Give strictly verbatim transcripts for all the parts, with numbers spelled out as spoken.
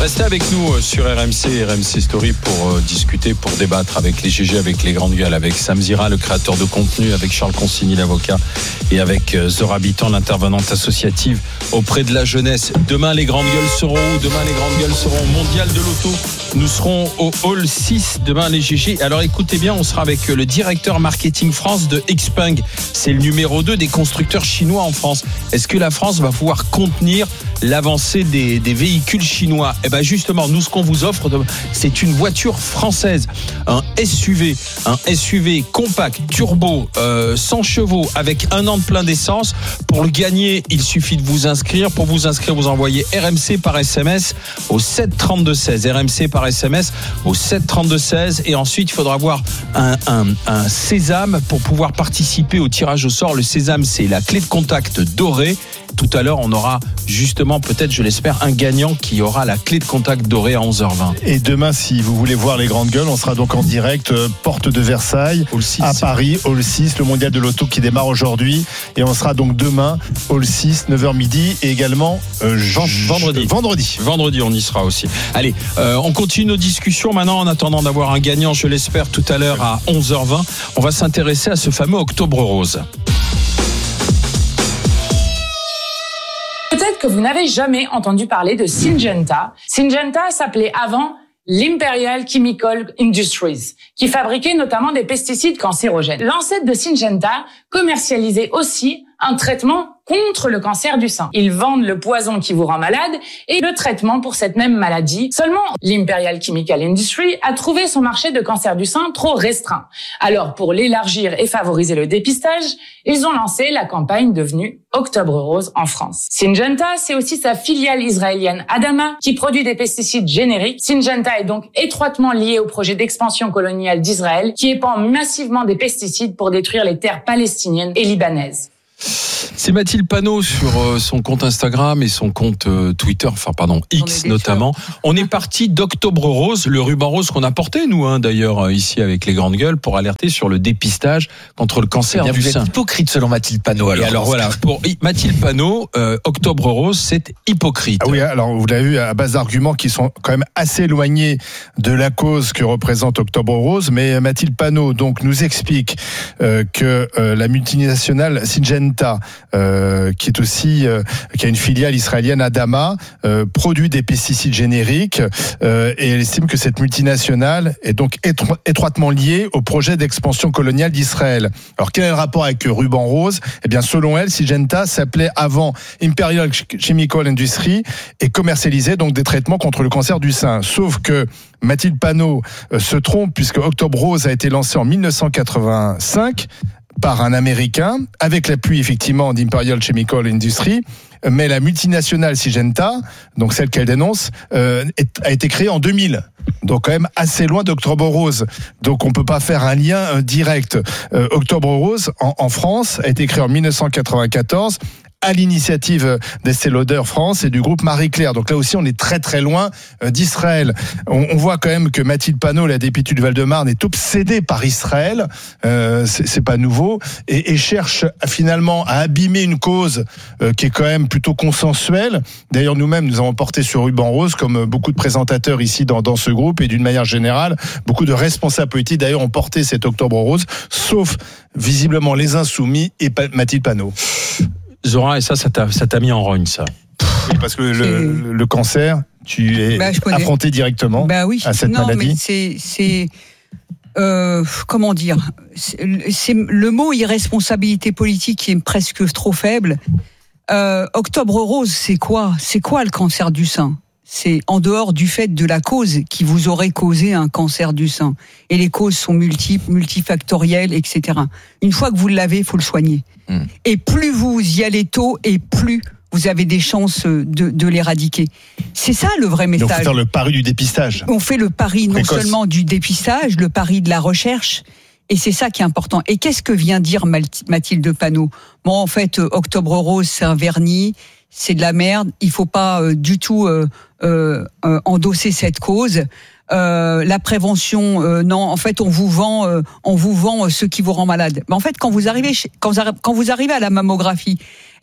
Restez avec nous sur R M C, R M C Story pour euh, discuter, pour débattre avec les G G, avec les grandes gueules, avec Sam Zira, le créateur de contenu, avec Charles Consigny, l'avocat, et avec euh, Zora Bitan, l'intervenante associative auprès de la jeunesse. Demain, les grandes gueules seront où ? Demain, les grandes gueules seront au Mondial de l'Auto. Nous serons au Hall six, demain, les G G. Alors écoutez bien, on sera avec le directeur marketing France de Xpeng. C'est le numéro deux des constructeurs chinois en France. Est-ce que la France va pouvoir contenir l'avancée des, des véhicules chinois? Eh bien justement, nous ce qu'on vous offre, c'est une voiture française, un S U V, un S U V compact, turbo, euh, cent chevaux, avec un an de plein d'essence. Pour le gagner, il suffit de vous inscrire. Pour vous inscrire, vous envoyez R M C par S M S au sept trente-deux seize. R M C par S M S au sept trente-deux seize. Et ensuite, il faudra avoir un, un, un sésame pour pouvoir participer au tirage au sort. Le sésame, c'est la clé de contact dorée. Tout à l'heure, on aura justement, peut-être, je l'espère, un gagnant qui aura la clé de contact dorée à onze heures vingt. Et demain, si vous voulez voir les grandes gueules, on sera donc en direct, euh, porte de Versailles, six, à Paris, Hall six, le mondial de l'auto qui démarre aujourd'hui. Et on sera donc demain, Hall six, neuf heures midi, et également euh, vendredi. vendredi. Vendredi, on y sera aussi. Allez, euh, on continue nos discussions maintenant en attendant d'avoir un gagnant, je l'espère, tout à l'heure à onze heures vingt. On va s'intéresser à ce fameux Octobre Rose. Peut-être que vous n'avez jamais entendu parler de Syngenta. Syngenta s'appelait avant l'Imperial Chemical Industries, qui fabriquait notamment des pesticides cancérogènes. L'ancêtre de Syngenta commercialisait aussi un traitement contre le cancer du sein. Ils vendent le poison qui vous rend malade et le traitement pour cette même maladie. Seulement, l'Imperial Chemical Industry a trouvé son marché de cancer du sein trop restreint. Alors, pour l'élargir et favoriser le dépistage, ils ont lancé la campagne devenue Octobre Rose en France. Syngenta, c'est aussi sa filiale israélienne Adama qui produit des pesticides génériques. Syngenta est donc étroitement lié au projet d'expansion coloniale d'Israël qui épand massivement des pesticides pour détruire les terres palestiniennes et libanaises. C'est Mathilde Panot sur son compte Instagram et son compte Twitter, enfin pardon, X notamment. On est parti d'Octobre Rose, le ruban rose qu'on a porté nous hein, d'ailleurs ici avec les grandes gueules pour alerter sur le dépistage contre le cancer eh bien, du vous sein. Vous êtes hypocrite selon Mathilde Panot. Alors, et alors voilà, pour Mathilde Panot, euh, Octobre Rose, c'est hypocrite. Ah oui, alors vous l'avez vu à base d'arguments qui sont quand même assez éloignés de la cause que représente Octobre Rose, mais Mathilde Panot donc nous explique euh, que euh, la multinationale Syngenta Euh, qui est aussi euh, qui a une filiale israélienne Adama, euh, produit des pesticides génériques euh, et elle estime que cette multinationale est donc étro- étroitement liée au projet d'expansion coloniale d'Israël. Alors quel est le rapport avec Ruban Rose ? Eh bien selon elle, Syngenta s'appelait avant Imperial Chemical Industry et commercialisait donc des traitements contre le cancer du sein. Sauf que Mathilde Panot euh, se trompe puisque Octobre Rose a été lancé en dix-neuf cent quatre-vingt-cinq par un Américain, avec l'appui effectivement d'Imperial Chemical Industry, mais la multinationale Syngenta, donc celle qu'elle dénonce, euh, est, a été créée en deux mille. Donc quand même assez loin d'Octobre Rose. Donc on peut pas faire un lien euh, direct. Euh, Octobre Rose, en, en France, a été créé en dix-neuf cent quatre-vingt-quatorze, à l'initiative d'Estée Lauder France et du groupe Marie-Claire. Donc là aussi, on est très très loin d'Israël. On, on voit quand même que Mathilde Panot, la députée du Val-de-Marne, est obsédée par Israël. Euh, c'est, c'est pas nouveau et, et cherche finalement à abîmer une cause euh, qui est quand même plutôt consensuelle. D'ailleurs, nous-mêmes, nous avons porté sur Ruban Rose, comme beaucoup de présentateurs ici dans, dans ce groupe et d'une manière générale, beaucoup de responsables politiques d'ailleurs ont porté cet Octobre Rose, sauf visiblement les Insoumis et Mathilde Panot. Zora, et ça, ça t'a, ça t'a mis en rogne, ça. Oui, parce que le, le, le cancer, tu es bah, affronté directement bah oui. à cette non, maladie. Mais c'est, c'est euh, comment dire, c'est, c'est le mot irresponsabilité politique qui est presque trop faible. Euh, Octobre Rose, c'est quoi ? C'est quoi le cancer du sein ? C'est en dehors du fait de la cause qui vous aurait causé un cancer du sein. Et les causes sont multiples, multifactorielles, et cetera. Une fois que vous l'avez, il faut le soigner. Mmh. Et plus vous y allez tôt, et plus vous avez des chances de, de l'éradiquer. C'est ça le vrai message. Donc, il faut faire le pari du dépistage. On fait le pari non Précoce. seulement du dépistage, le pari de la recherche, et c'est ça qui est important. Et qu'est-ce que vient dire Mathilde Panot ? Bon, en fait, Octobre Rose, c'est un vernis, c'est de la merde, il faut pas euh, du tout euh, euh, euh, endosser cette cause. Euh, la prévention, euh, non, en fait, on vous vend, euh, on vous vend ce qui vous rend malade. Mais en fait, quand vous arrivez, chez, quand, quand vous arrivez à la mammographie,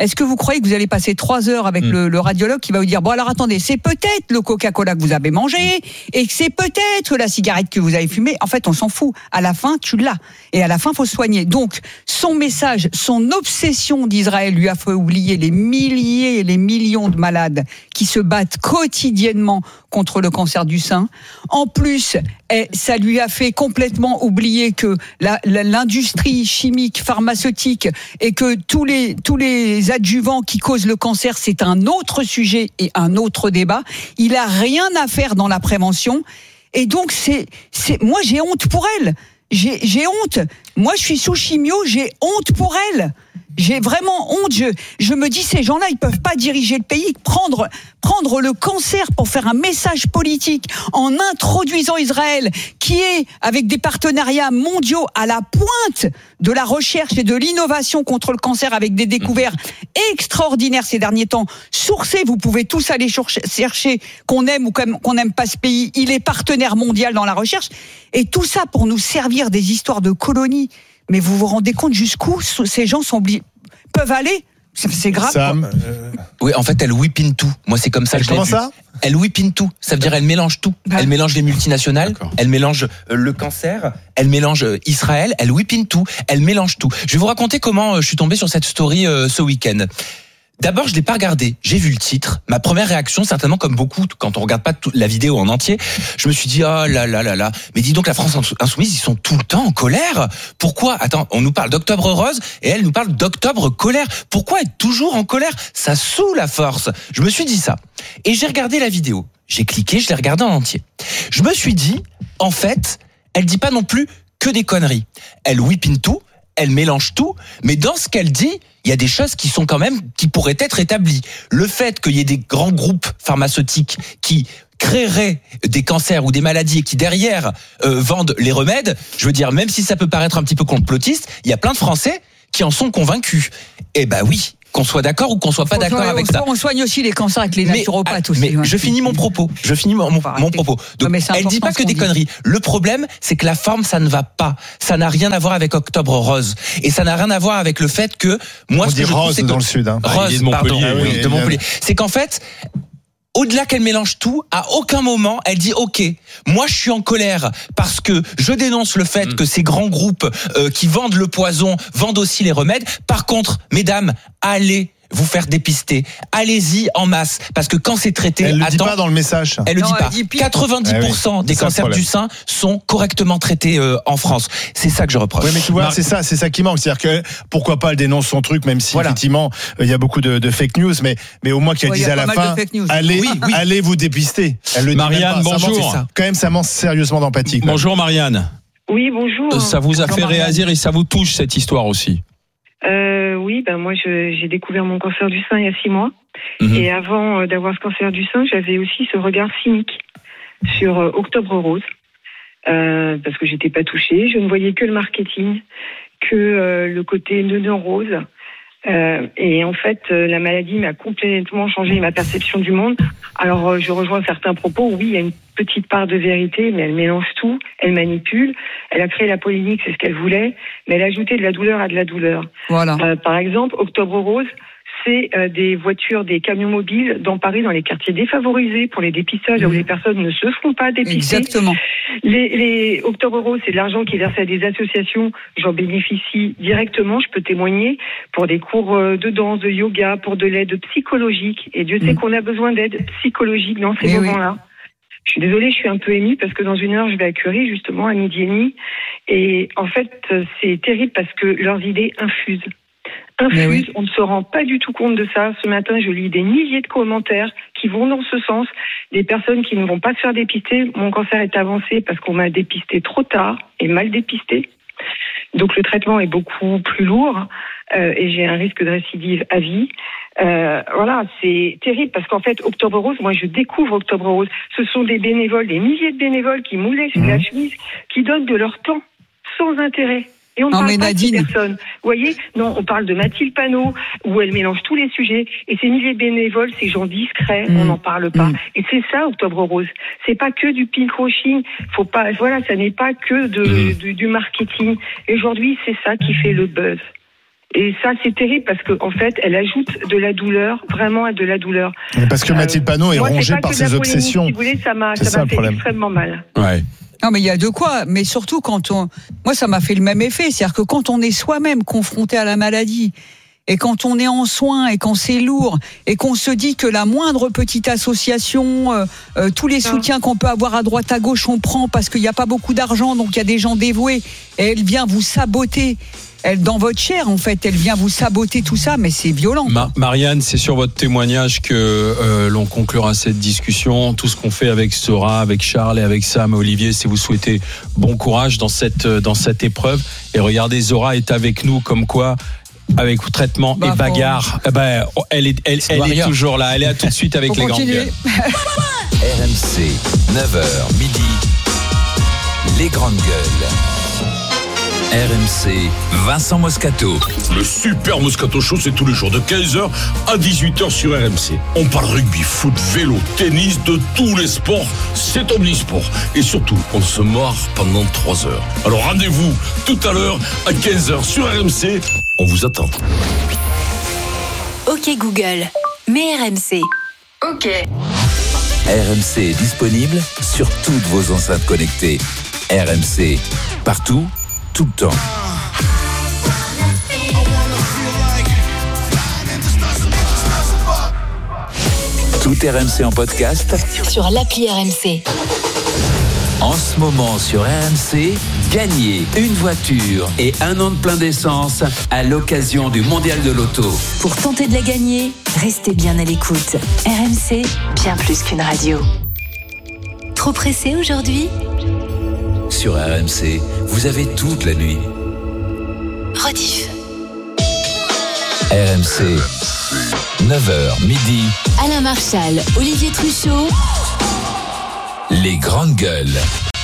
Est-ce que vous croyez que vous allez passer trois heures avec mmh. le, le radiologue qui va vous dire, bon alors attendez, c'est peut-être le Coca-Cola que vous avez mangé et que c'est peut-être la cigarette que vous avez fumée. En fait, on s'en fout. À la fin, tu l'as. Et à la fin, faut se soigner. Donc, son message, son obsession d'Israël lui a fait oublier les milliers et les millions de malades qui se battent quotidiennement contre le cancer du sein. En plus, ça lui a fait complètement oublier que la, la, l'industrie chimique, pharmaceutique et que tous les, tous les adjuvants qui causent le cancer, c'est un autre sujet et un autre débat. Il a rien à faire dans la prévention. Et donc, c'est, c'est, moi, j'ai honte pour elle. J'ai, j'ai honte. Moi, je suis sous chimio, j'ai honte pour elle. J'ai vraiment honte. Je, je me dis, ces gens-là, ils peuvent pas diriger le pays. Prendre, prendre le cancer pour faire un message politique en introduisant Israël, qui est, avec des partenariats mondiaux, à la pointe de la recherche et de l'innovation contre le cancer, avec des découvertes extraordinaires ces derniers temps. Sourcez, vous pouvez tous aller chercher qu'on aime ou qu'on n'aime pas ce pays. Il est partenaire mondial dans la recherche. Et tout ça pour nous servir des histoires de colonies. Mais vous vous rendez compte jusqu'où ces gens sont obligés, peuvent aller? C'est grave. Sam, euh... Oui, en fait, elle whippine tout. Moi, c'est comme ça que je l'ai vu. Comment ça? Elle whippine tout. Ça veut dire elle mélange tout. Bah. Elle mélange les multinationales, D'accord. Elle mélange le cancer, elle mélange Israël, elle whippine tout, elle mélange tout. Je vais vous raconter comment je suis tombé sur cette story euh, ce week-end. D'abord, je l'ai pas regardé. J'ai vu le titre. Ma première réaction, certainement comme beaucoup, quand on regarde pas toute la vidéo en entier, je me suis dit, oh là là là là. Mais dis donc, la France insoumise, ils sont tout le temps en colère. Pourquoi? Attends, on nous parle d'Octobre Rose et elle nous parle d'Octobre Colère. Pourquoi être toujours en colère? Ça saoule à force. Je me suis dit ça. Et j'ai regardé la vidéo. J'ai cliqué, je l'ai regardé en entier. Je me suis dit, en fait, elle dit pas non plus que des conneries. Elle whippine tout. Elle mélange tout, mais dans ce qu'elle dit, il y a des choses qui sont quand même, qui pourraient être établies. Le fait qu'il y ait des grands groupes pharmaceutiques qui créeraient des cancers ou des maladies et qui derrière euh, vendent les remèdes, je veux dire, même si ça peut paraître un petit peu complotiste, il y a plein de Français qui en sont convaincus. Eh ben oui, qu'on soit d'accord ou qu'on soit pas d'accord on, avec on, ça. On soigne aussi les cancers avec les mais, naturopathes aussi. Mais ouais. je finis mon propos. Je finis mon, mon, mon propos. Donc, non, elle dit pas que des dit. conneries. Le problème, c'est que la forme, ça ne va pas. Ça n'a rien à voir avec Octobre Rose. Et ça n'a rien à voir avec le fait que moi, on ce dit que je Rose trouve, c'est dans que, le sud. Hein. Rose, de Montpellier, pardon, oui, oui, de Montpellier. C'est qu'en fait, au-delà qu'elle mélange tout, à aucun moment elle dit ok, moi je suis en colère parce que je dénonce le fait mmh. que ces grands groupes euh, qui vendent le poison vendent aussi les remèdes. Par contre, mesdames, allez vous faire dépister. Allez-y en masse. Parce que quand c'est traité, elle le attends, dit pas dans le message. Elle le non, dit elle pas. dit quatre-vingt-dix pour cent eh oui, des cancers du sein sont correctement traités euh, en France. C'est ça que je reproche. Oui, mais tu vois, Mar- c'est ça, c'est ça qui manque. C'est-à-dire que pourquoi pas elle dénonce son truc, même si voilà. effectivement il y a beaucoup de, de fake news, mais mais au moins qu'elle ouais, dise à la fin, allez, oui, oui. allez vous dépister. Elle le Marianne, dit même pas. bonjour. Ça manque, ça. Quand même, ça manque sérieusement d'empathie. Quoi. Bonjour Marianne. Oui, bonjour. Ça vous a Bonjour, fait Marianne. réagir et ça vous touche cette histoire aussi? Euh, oui, ben moi je, j'ai découvert mon cancer du sein il y a six mois. Mmh. Et avant d'avoir ce cancer du sein, j'avais aussi ce regard cynique sur euh, Octobre Rose. Euh, parce que j'étais pas touchée. Je ne voyais que le marketing, que euh, le côté neuneu rose. Euh, et en fait, euh, la maladie m'a complètement changé ma perception du monde. Alors, euh, je rejoins certains propos. Oui, il y a une petite part de vérité, mais elle mélange tout, elle manipule. Elle a créé la polémique, c'est ce qu'elle voulait, mais elle a ajouté de la douleur à de la douleur. Voilà. Euh, par exemple, Octobre Rose, c'est euh, des voitures, des camions mobiles dans Paris, dans les quartiers défavorisés, pour les dépistages, mmh. où les personnes ne se font pas dépister. Exactement. Les, les Octobre Rose, c'est de l'argent qui est versé à des associations. J'en bénéficie directement, je peux témoigner, pour des cours de danse, de yoga, pour de l'aide psychologique. Et Dieu sait mmh. qu'on a besoin d'aide psychologique dans ces Mais moments-là. Oui. Je suis désolée, je suis un peu émue parce que dans une heure, je vais à Curie, justement, à midi et demi. Et en fait, c'est terrible parce que leurs idées infusent. Infuse, oui. On ne se rend pas du tout compte de ça. Ce matin, je lis des milliers de commentaires qui vont dans ce sens. Des personnes qui ne vont pas se faire dépister. Mon cancer est avancé parce qu'on m'a dépisté trop tard et mal dépisté. Donc le traitement est beaucoup plus lourd euh, et j'ai un risque de récidive à vie. Euh, voilà, c'est terrible parce qu'en fait, Octobre Rose, moi je découvre Octobre Rose. Ce sont des bénévoles, des milliers de bénévoles qui moulaient sur mmh. la chemise, qui donnent de leur temps sans intérêt. Et on ne non, parle mais pas Nadine. de ces personnes. Vous voyez, non, on parle de Mathilde Panot, où elle mélange tous les sujets. Et ces milliers de bénévoles, ces gens discrets, mmh. on n'en parle pas. Mmh. Et c'est ça, Octobre Rose. C'est pas que du pinkwashing. Faut pas, voilà, ça n'est pas que de, mmh. du, du marketing. Et aujourd'hui, c'est ça qui fait le buzz. Et ça, c'est terrible parce qu'en en fait, elle ajoute de la douleur, vraiment à de la douleur. Parce que Mathilde Panot est moi, rongée par ses obsessions. Si vous voulez, ça m'a, C'est ça ça, m'a le fait problème. extrêmement mal. Ouais. Non, mais il y a de quoi. Mais surtout quand on, moi, ça m'a fait le même effet. C'est-à-dire que quand on est soi-même confronté à la maladie, et quand on est en soins, et quand c'est lourd, et qu'on se dit que la moindre petite association, euh, euh, tous les soutiens qu'on peut avoir à droite à gauche, on prend parce qu'il n'y a pas beaucoup d'argent, donc il y a des gens dévoués, et elle vient vous saboter. Elle, dans votre chair, en fait, elle vient vous saboter tout ça, mais c'est violent. Ma- Marianne, c'est sur votre témoignage que euh, l'on conclura cette discussion. Tout ce qu'on fait avec Sora, avec Charles et avec Sam et Olivier, c'est vous souhaiter bon courage dans cette, dans cette épreuve. Et regardez, Zora est avec nous, comme quoi, avec traitement Bah, et bagarre, eh ben, elle est, elle, elle est warrior. toujours là. Elle est à tout de suite avec Faut les grandes continuer. gueules. R M C, neuf heures midi, les grandes gueules. R M C, Vincent Moscato. Le Super Moscato Show, c'est tous les jours de quinze heures à dix-huit heures sur R M C. On parle rugby, foot, vélo, tennis, de tous les sports. C'est omnisport. Et surtout, on se marre pendant trois heures. Alors rendez-vous tout à l'heure à quinze heures sur R M C. On vous attend. Ok Google, mets R M C. Ok. R M C est disponible sur toutes vos enceintes connectées. R M C, partout, tout le temps. Tout R M C en podcast. Sur l'appli R M C. En ce moment sur R M C, gagnez une voiture et un an de plein d'essence à l'occasion du Mondial de l'Auto. Pour tenter de la gagner, restez bien à l'écoute. R M C, bien plus qu'une radio. Trop pressé aujourd'hui ? Sur R M C, vous avez toute la nuit. Rediff. R M C, neuf heures midi, Alain Marchal, Olivier Truchot. les grandes gueules.